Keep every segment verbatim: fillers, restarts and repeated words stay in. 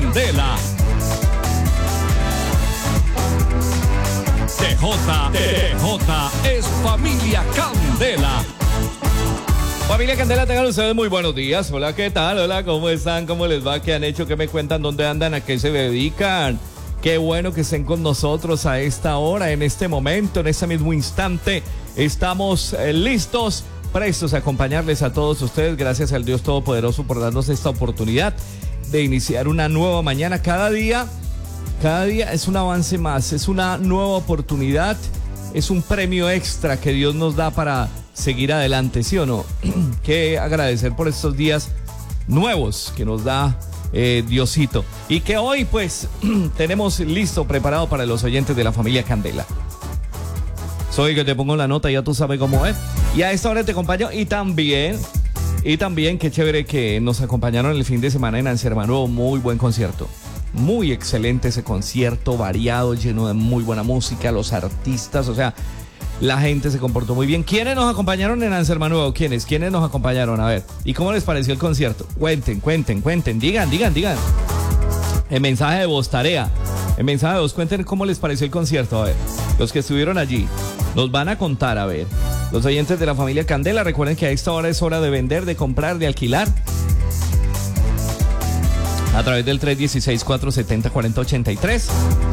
Candela. T J, T J es Familia Candela. Familia Candela, tengan ustedes muy buenos días. Hola, ¿qué tal? Hola, ¿cómo están? ¿Cómo les va? ¿Qué han hecho? ¿Qué me cuentan? ¿Dónde andan? ¿A qué se dedican? Qué bueno que estén con nosotros a esta hora, en este momento, en este mismo instante. Estamos eh, listos, prestos a acompañarles a todos ustedes. Gracias al Dios Todopoderoso por darnos esta oportunidad de iniciar una nueva mañana. Cada día, cada día es un avance más, es una nueva oportunidad, es un premio extra que Dios nos da para seguir adelante, ¿sí o no? Que agradecer por estos días nuevos que nos da eh, Diosito. Y que hoy pues tenemos listo, preparado para los oyentes de la familia Candela. Soy que te pongo la nota, ya tú sabes cómo es. Y a esta hora te acompaño y también, y también qué chévere que nos acompañaron el fin de semana en Ansermanuevo. Muy buen concierto. Muy excelente ese concierto, variado, lleno de muy buena música, los artistas, o sea, la gente se comportó muy bien. ¿Quiénes nos acompañaron en Ansermanuevo? ¿Quiénes? ¿Quiénes nos acompañaron? A ver, ¿y cómo les pareció el concierto? Cuenten, cuenten, cuenten, digan, digan, digan. En mensaje de voz, tarea. En mensaje de voz, cuenten cómo les pareció el concierto. A ver, los que estuvieron allí nos van a contar, a ver. Los oyentes de la familia Candela, recuerden que a esta hora es hora de vender, de comprar, de alquilar. A través del tres uno seis, cuatro siete cero, cuatro cero ocho tres.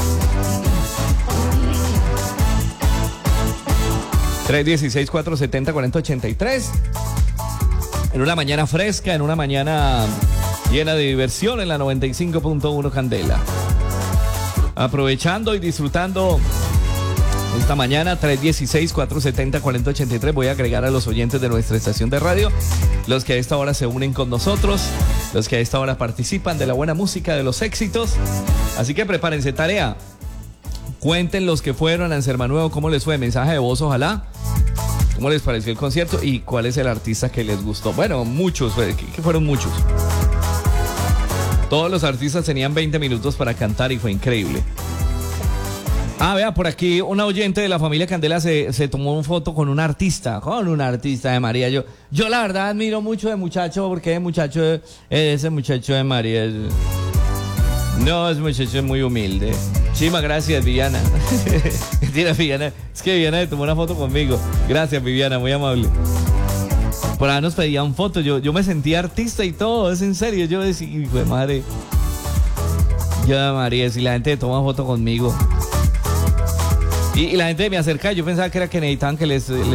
tres uno seis, cuatro siete cero, cuatro cero ocho tres. En una mañana fresca, en una mañana llena de diversión en la noventa y cinco punto uno Candela. Aprovechando y disfrutando esta mañana, tres uno seis, cuatro siete cero, cuatro cero ocho tres. Voy a agregar a los oyentes de nuestra estación de radio, los que a esta hora se unen con nosotros, los que a esta hora participan de la buena música, de los éxitos. Así que prepárense, tarea. Cuenten los que fueron a Ansermanuevo, cómo les fue, mensaje de voz, ojalá. ¿Cómo les pareció el concierto y cuál es el artista que les gustó? Bueno, muchos, que fueron muchos. Todos los artistas tenían veinte minutos para cantar y fue increíble. Ah, vea, por aquí una oyente de la familia Candela se, se tomó una foto con un artista, con un artista de María. Yo, yo la verdad admiro mucho de muchacho, porque ese muchacho, ese muchacho de María, es, no, ese muchacho es muy humilde. Chima, gracias, Viviana. Mentira, Viviana, es que Viviana se tomó una foto conmigo. Gracias, Viviana, muy amable. Por ahí nos pedían fotos, yo, yo me sentía artista y todo, es en serio. Yo decía, hijo de madre, yo, María, si la gente toma foto conmigo. Y, y la gente me acerca, yo pensaba que era que necesitaban que les, les